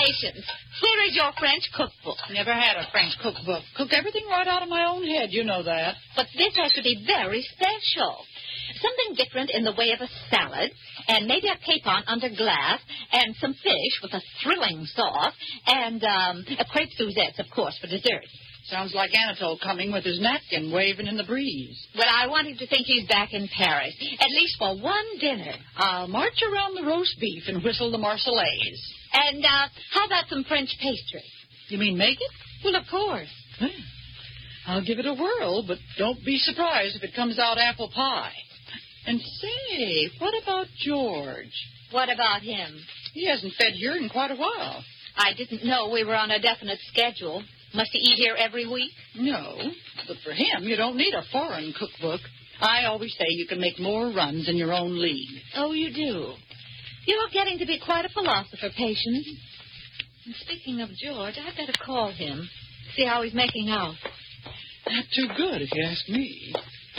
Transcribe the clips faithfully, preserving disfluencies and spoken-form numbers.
Patience, here is your French cookbook. Never had a French cookbook. Cook everything right out of my own head, you know that. But this has to be very special. Something different in the way of a salad, and maybe a capon under glass, and some fish with a thrilling sauce, and um, a crepe Suzette, of course, for dessert. Sounds like Anatole coming with his napkin waving in the breeze. Well, I want him to think he's back in Paris, at least for one dinner. I'll march around the roast beef and whistle the Marseillaise. And uh, how about some French pastry? You mean make it? Well, of course. Well, I'll give it a whirl, but don't be surprised if it comes out apple pie. And say, what about George? What about him? He hasn't fed here in quite a while. I didn't know we were on a definite schedule. Must he eat here every week? No, but for him, you don't need a foreign cookbook. I always say you can make more runs in your own league. Oh, you do? You're getting to be quite a philosopher, Patience. And speaking of George, I'd better call him, see how he's making out. Not too good, if you ask me.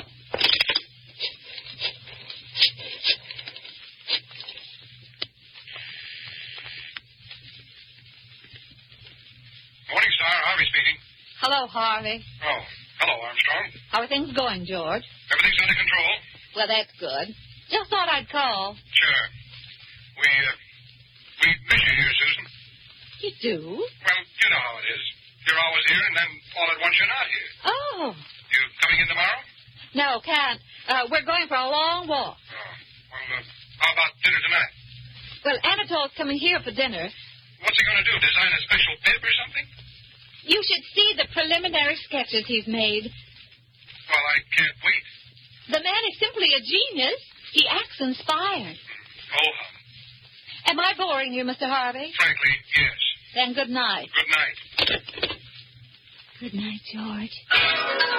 Morning, Star. Harvey speaking. Hello, Harvey. Oh, hello, Armstrong. How are things going, George? Everything's under control? Well, that's good. Just thought I'd call. Sure. We, uh, we miss you here, Susan. You do? Well, you know how it is. You're always here, and then all at once you're not here. Oh. You coming in tomorrow? No, can't. Uh, we're going for a long walk. Oh, well, uh, how about dinner tonight? Well, Anatole's coming here for dinner. What's he going to do, design a special bib or something? You should see the preliminary sketches he's made. Well, I can't wait. The man is simply a genius. He acts inspired. Oh, hum. Am I boring you, Mister Harvey? Frankly, yes. Then good night. Good night. Good night, George.